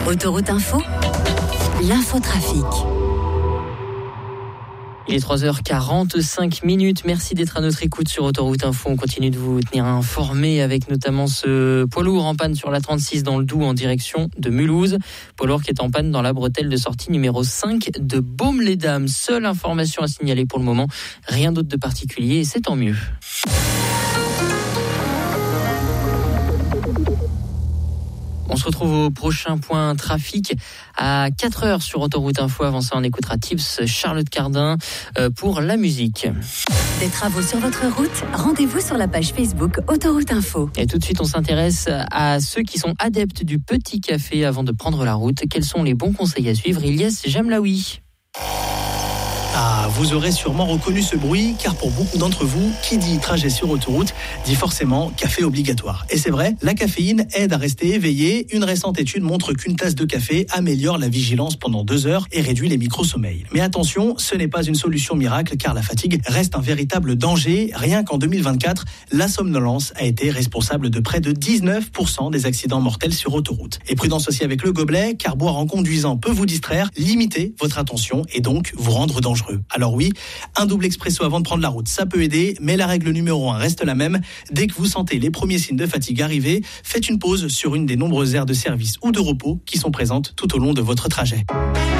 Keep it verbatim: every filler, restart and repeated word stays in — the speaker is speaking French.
Autoroute Info, l'infotrafic. Il est trois heures quarante-cinq minutes. Merci d'être à notre écoute sur Autoroute Info. On continue de vous tenir informés avec notamment ce poids lourd en panne sur la trente-six dans le Doubs en direction de Mulhouse. Poids lourd qui est en panne dans la bretelle de sortie numéro cinq de Baume-les-Dames. Seule information à signaler pour le moment. Rien d'autre de particulier et c'est tant mieux. On se retrouve au prochain point trafic à quatre heures sur Autoroute Info. Avant ça, on écoutera Tips Charlotte Cardin pour la musique. Des travaux sur votre route, rendez-vous sur la page Facebook Autoroute Info. Et tout de suite, on s'intéresse à ceux qui sont adeptes du petit café avant de prendre la route. Quels sont les bons conseils à suivre? Ilyes Jamlaoui. Ah, vous aurez sûrement reconnu ce bruit, car pour beaucoup d'entre vous, qui dit trajet sur autoroute, dit forcément café obligatoire. Et c'est vrai, la caféine aide à rester éveillé. Une récente étude montre qu'une tasse de café améliore la vigilance pendant deux heures et réduit les micro-sommeils. Mais attention, ce n'est pas une solution miracle, car la fatigue reste un véritable danger. Rien qu'en deux mille vingt-quatre, la somnolence a été responsable de près de dix-neuf pour cent des accidents mortels sur autoroute. Et prudence aussi avec le gobelet, car boire en conduisant peut vous distraire, limiter votre attention et donc vous rendre dangereux. Alors oui, un double expresso avant de prendre la route, ça peut aider, mais la règle numéro un reste la même. Dès que vous sentez les premiers signes de fatigue arriver, faites une pause sur une des nombreuses aires de service ou de repos qui sont présentes tout au long de votre trajet.